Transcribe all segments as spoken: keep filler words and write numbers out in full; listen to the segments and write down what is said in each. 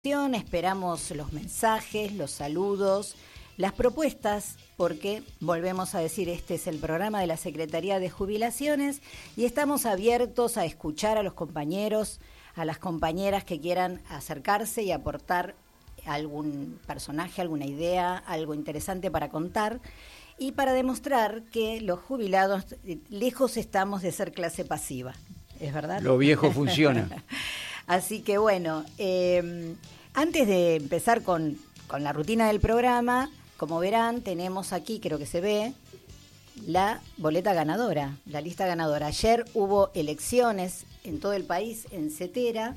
Esperamos los mensajes, los saludos, las propuestas, porque volvemos a decir, este es el programa de la Secretaría de Jubilaciones y estamos abiertos a escuchar a los compañeros, a las compañeras que quieran acercarse y aportar algún personaje, alguna idea, algo interesante para contar y para demostrar que los jubilados lejos estamos de ser clase pasiva. ¿Es verdad? Lo viejo funciona. Así que bueno, eh, antes de empezar con, con la rutina del programa, como verán, tenemos aquí, creo que se ve, la boleta ganadora, la lista ganadora. Ayer hubo elecciones en todo el país, en Cetera,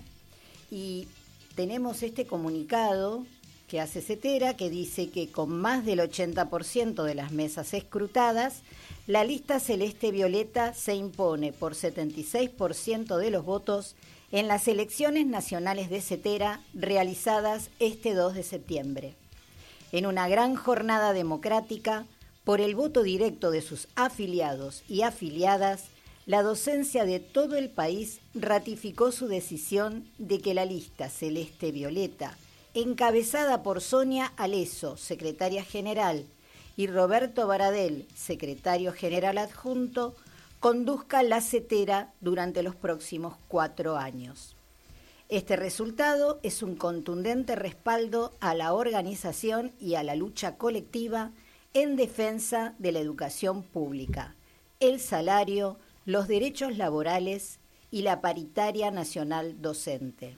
y tenemos este comunicado que hace Cetera, que dice que con más del ochenta por ciento de las mesas escrutadas, la lista celeste-violeta se impone por setenta y seis por ciento de los votos en las elecciones nacionales de Cetera realizadas este dos de septiembre. En una gran jornada democrática, por el voto directo de sus afiliados y afiliadas, la docencia de todo el país ratificó su decisión de que la lista celeste-violeta, encabezada por Sonia Aleso, secretaria general, y Roberto Baradel, secretario general adjunto, conduzca la Cetera durante los próximos cuatro años. Este resultado es un contundente respaldo a la organización y a la lucha colectiva en defensa de la educación pública, el salario, los derechos laborales y la paritaria nacional docente.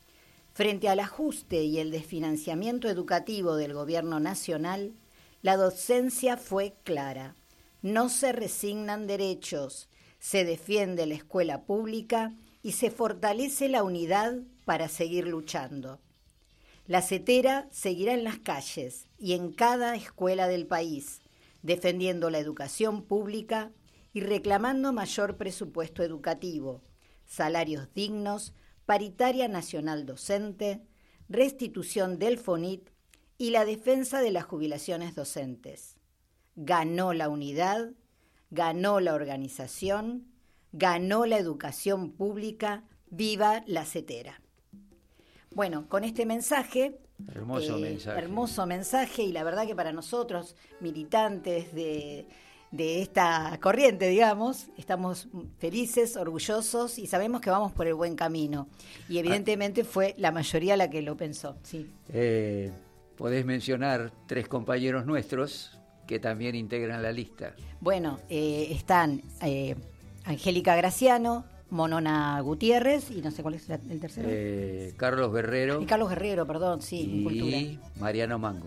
Frente al ajuste y el desfinanciamiento educativo del gobierno nacional, la docencia fue clara. No se resignan derechos, se defiende la escuela pública y se fortalece la unidad para seguir luchando. La Cetera seguirá en las calles y en cada escuela del país, defendiendo la educación pública y reclamando mayor presupuesto educativo, salarios dignos, paritaria nacional docente, restitución del FONIT y la defensa de las jubilaciones docentes. Ganó la unidad, ganó la organización, ganó la educación pública, viva la Cetera. Bueno, con este mensaje, hermoso eh, mensaje, hermoso mensaje, y la verdad que para nosotros, militantes de, de esta corriente, digamos, estamos felices, orgullosos y sabemos que vamos por el buen camino. Y evidentemente fue la mayoría la que lo pensó. Sí. Eh, podés mencionar tres compañeros nuestros que también integran la lista. Bueno, eh, están eh, Angélica Graciano, Monona Gutiérrez y no sé cuál es el tercero. Eh, Carlos Guerrero. Y Carlos Guerrero, perdón, sí, y Cultura. Mariano Mango.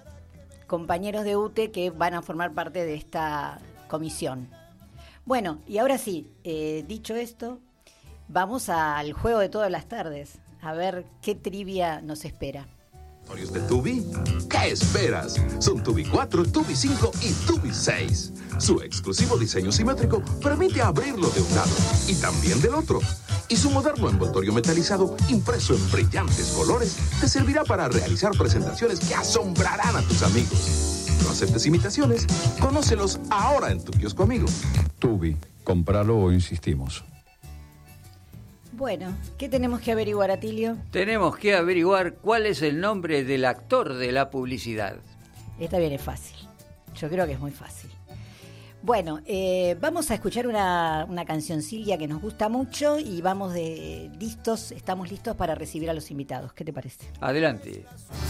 Compañeros de U T E que van a formar parte de esta comisión. Bueno, y ahora sí, eh, dicho esto, vamos al juego de todas las tardes, a ver qué trivia nos espera. ¿De Tubi? ¿Qué esperas? Son Tubi cuatro, Tubi cinco y Tubi seis. Su exclusivo diseño simétrico permite abrirlo de un lado y también del otro. Y su moderno envoltorio metalizado, impreso en brillantes colores, te servirá para realizar presentaciones que asombrarán a tus amigos. No aceptes imitaciones, conócelos ahora en tu kiosco amigo. Tubi, cómpralo o insistimos. Bueno, ¿qué tenemos que averiguar, Atilio? Tenemos que averiguar cuál es el nombre del actor de la publicidad. Esta viene fácil. Yo creo que es muy fácil. Bueno, eh, vamos a escuchar una, una cancioncilla que nos gusta mucho y vamos de listos, estamos listos para recibir a los invitados. ¿Qué te parece? Adelante.